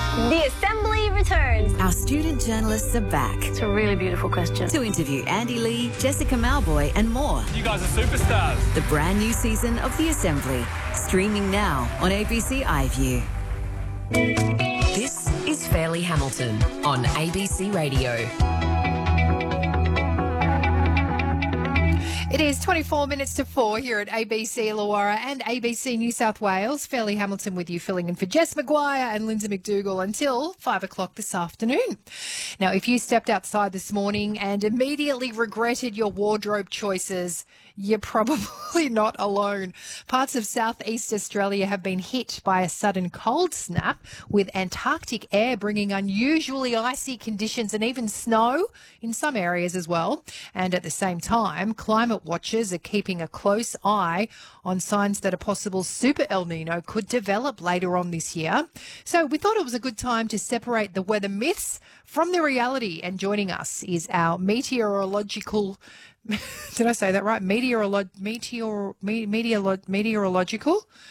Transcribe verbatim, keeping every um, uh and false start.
The Assembly returns. Our student journalists are back It's a really beautiful question. to interview Andy Lee, Jessica Malboy and more. You guys are superstars. The brand new season of The Assembly, streaming now on A B C iView. This is Fairleigh Hamilton on A B C Radio. It is twenty-four minutes to four here at A B C Illawarra and A B C New South Wales. Fairleigh Hamilton with you, filling in for Jess McGuire and Lindsay McDougall until five o'clock this afternoon. Now, if you stepped outside this morning and immediately regretted your wardrobe choices, you're probably not alone. Parts of southeast Australia have been hit by a sudden cold snap, with Antarctic air bringing unusually icy conditions and even snow in some areas as well. And at the same time, climate watchers are keeping a close eye on signs that a possible super El Nino could develop later on this year. So we thought it was a good time to separate the weather myths from the reality. And joining us is our meteorological Did I say that right? Meteorolo- meteor, me- meteorolo- meteorological